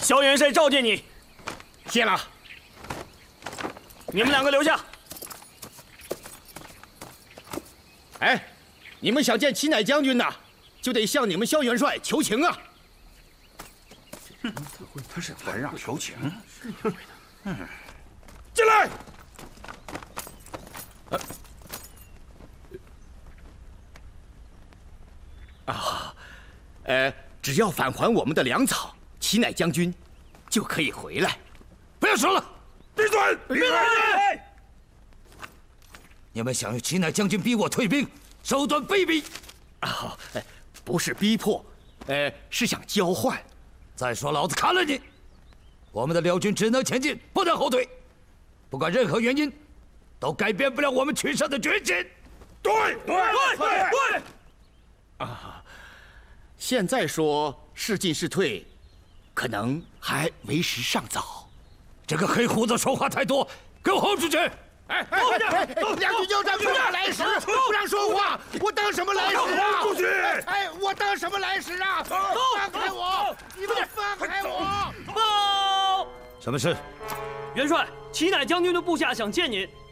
萧元帅召见你。 谢了。 你们两个留下。 哎，你们想见齐乃将军呐，就得向你们萧元帅求情啊。 他是还让求情。 进来。只要返还我们的粮草，齐乃将军就可以回来。不要说了， 闭嘴！ 闭嘴！ 你们想用齐乃将军逼我退兵，手段卑鄙。 不是逼迫，是想交换。 再说，老子砍了你！我们的辽军只能前进，不能后退。不管任何原因，都改变不了我们取胜的决心。 对。 现在说是进是退，可能还为时尚早。 这个黑胡子说话太多，给我轰出去！ 两军交战不让来使，不让说话，我当什么来使啊？ 出去！ 我当什么来使啊？放开我！你们放开我！ 报！ 什么事？ 元帅，齐乃将军的部下想见您。